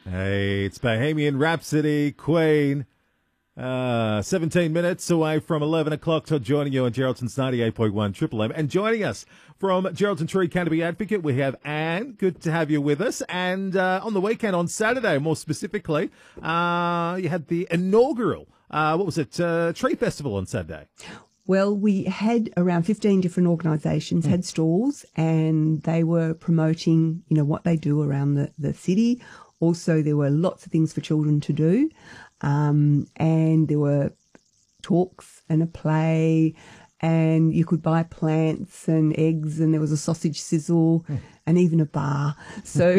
Hey, it's Bohemian Rhapsody, Queen. 17 minutes away from 11 o'clock. Todd joining you on Geraldton's 98.1 Triple M. And joining us from Geraldton Tree Canopy Advocate, we have Anne. Good to have you with us. And on the weekend, on Saturday, more specifically, you had the inaugural, Tree Festival on Saturday. Well, we had around 15 different organisations had stalls, and they were promoting, what they do around the city. Also, there were lots of things for children to do, and there were talks and a play, and you could buy plants and eggs, and there was a sausage sizzle and even a bar. So,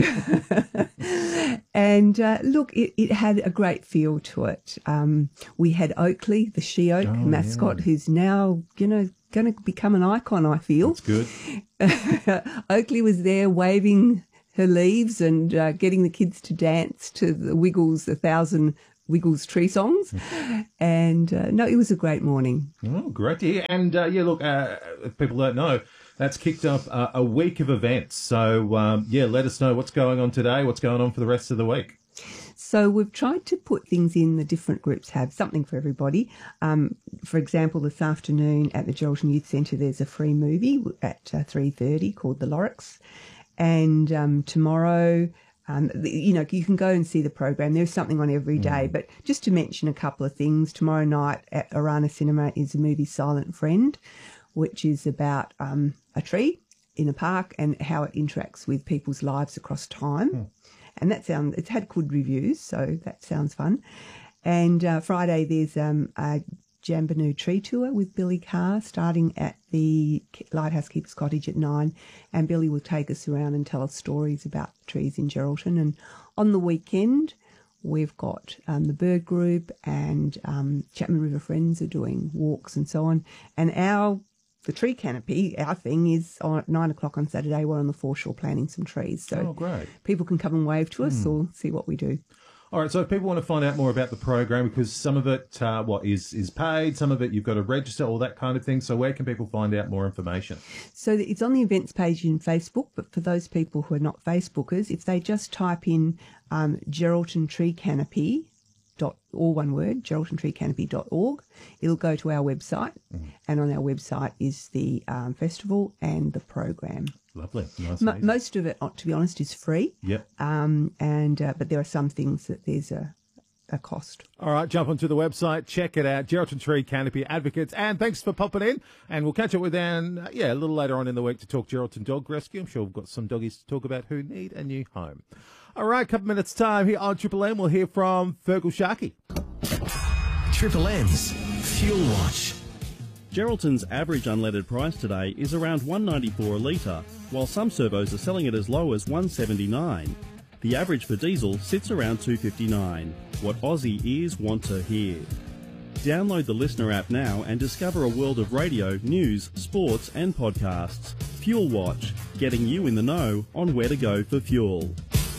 and look, it had a great feel to it. We had Oakley, the she-oak mascot, who's now, going to become an icon, I feel. That's good. Oakley was there waving her leaves and getting the kids to dance to the Wiggles, 1,000 Wiggles tree songs. And no, it was a great morning. Oh, great to hear. And if people don't know, that's kicked off a week of events. So, let us know what's going on today, what's going on for the rest of the week. So we've tried to put things in the different groups, have something for everybody. For example, this afternoon at the Geraldton Youth Centre, there's a free movie at 3:30 called The Lorax. And tomorrow, you can go and see the program. There's something on every day. But just to mention a couple of things, tomorrow night at Arana Cinema is the movie Silent Friend, which is about a tree in a park and how it interacts with people's lives across time. And it's had good reviews, so that sounds fun. And Friday there's a Jambanoo Tree Tour with Billy Carr starting at the Lighthouse Keeper's Cottage at 9, and Billy will take us around and tell us stories about the trees in Geraldton. And on the weekend, we've got the Bird Group and Chapman River Friends are doing walks and so on. And the tree canopy, our thing is on at 9 o'clock on Saturday, we're on the foreshore planting some trees. So great. People can come and wave to us or see what we do. All right, so if people want to find out more about the program, because some of it is paid, some of it you've got to register, all that kind of thing. So where can people find out more information? So it's on the events page in Facebook, but for those people who are not Facebookers, if they just type in Geraldton Tree Canopy, all one word, geraldtontreecanopy.org, it'll go to our website, and on our website is the festival and the program. Lovely. Nice. Most of it, to be honest, is free. Yep. But there are some things that there's a cost. All right, jump onto the website, check it out, Geraldton Tree Canopy Advocates. And thanks for popping in. And we'll catch up with Anne, a little later on in the week to talk Geraldton Dog Rescue. I'm sure we've got some doggies to talk about who need a new home. All right, couple minutes time here on Triple M. We'll hear from Fergal Sharkey. Triple M's Fuel Watch. Geraldton's average unleaded price today is around $1.94 a litre, while some servos are selling it as low as $1.79. The average for diesel sits around $2.59. What Aussie ears want to hear. Download the Listener app now and discover a world of radio, news, sports and podcasts. Fuel Watch, getting you in the know on where to go for fuel.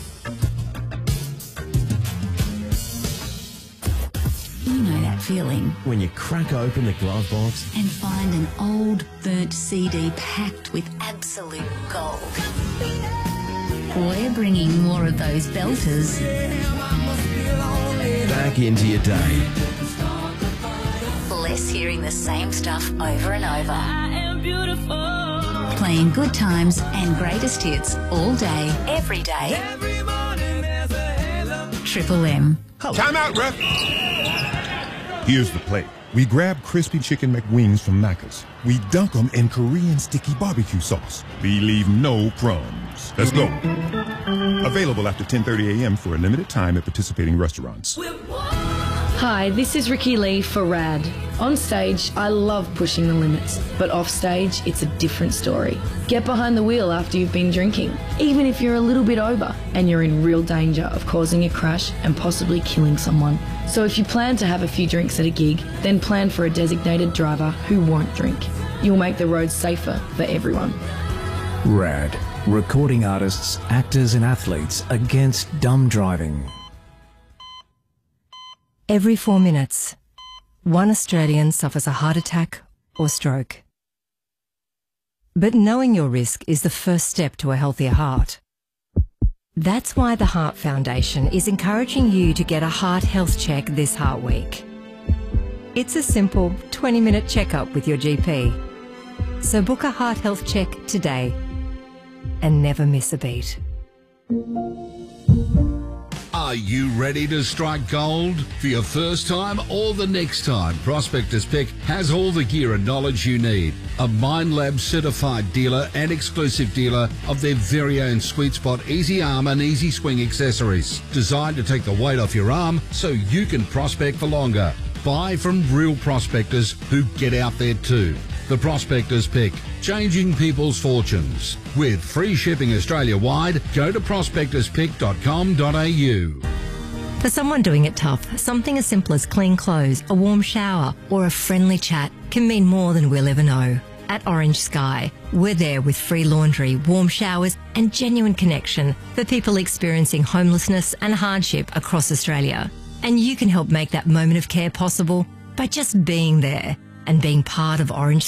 You know that feeling When you crack open the glove box and find an old, burnt CD packed with absolute gold. We're bringing more of those belters back into your day. less hearing the same stuff over and over. I am beautiful. Playing good times and greatest hits all day, every day. Every morning there's a halo. Triple M. Time out, ref. Here's the play. We grab crispy chicken McWings from Macca's. We dunk them in Korean sticky barbecue sauce. We leave no crumbs. Let's go. Available after 10:30 a.m. for a limited time at participating restaurants. Hi, this is Ricky Lee for RAD. On stage, I love pushing the limits, but off stage, it's a different story. Get behind the wheel after you've been drinking, even if you're a little bit over and you're in real danger of causing a crash and possibly killing someone. So if you plan to have a few drinks at a gig, then plan for a designated driver who won't drink. You'll make the roads safer for everyone. RAD, recording artists, actors and athletes against dumb driving. Every 4 minutes, one Australian suffers a heart attack or stroke. But knowing your risk is the first step to a healthier heart. That's why the Heart Foundation is encouraging you to get a heart health check this Heart Week. It's a simple 20-minute checkup with your GP. So book a heart health check today and never miss a beat. Are you ready to strike gold? For your first time or the next time, Prospectors Pick has all the gear and knowledge you need. A Minelab certified dealer and exclusive dealer of their very own Sweet Spot Easy Arm and Easy Swing accessories. Designed to take the weight off your arm so you can prospect for longer. Buy from real prospectors who get out there too. The Prospectors Pick, changing people's fortunes. With free shipping Australia-wide, go to prospectorspick.com.au. For someone doing it tough, something as simple as clean clothes, a warm shower, or a friendly chat can mean more than we'll ever know. At Orange Sky, we're there with free laundry, warm showers, and genuine connection for people experiencing homelessness and hardship across Australia. And you can help make that moment of care possible by just being there and being part of Orange